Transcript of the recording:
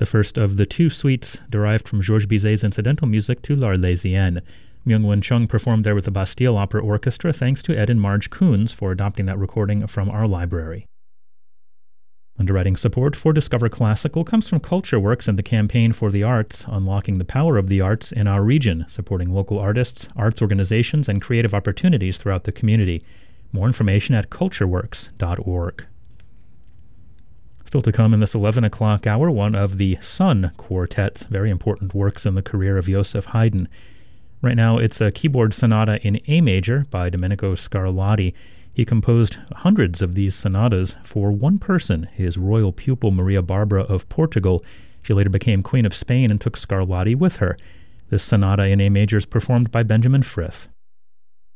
the first of the two suites derived from Georges Bizet's incidental music to L'Arlésienne. Myung-Whun Chung performed there with the Bastille Opera Orchestra, thanks to Ed and Marge Coons for adopting that recording from our library. Underwriting support for Discover Classical comes from CultureWorks and the Campaign for the Arts, unlocking the power of the arts in our region, supporting local artists, arts organizations, and creative opportunities throughout the community. More information at cultureworks.org. Still to come in this 11 o'clock hour, one of the Sun Quartet's very important works in the career of Joseph Haydn. Right now, it's a keyboard sonata in A major by Domenico Scarlatti. He composed hundreds of these sonatas for one person, his royal pupil Maria Barbara of Portugal. She later became Queen of Spain and took Scarlatti with her. This sonata in A major is performed by Benjamin Frith.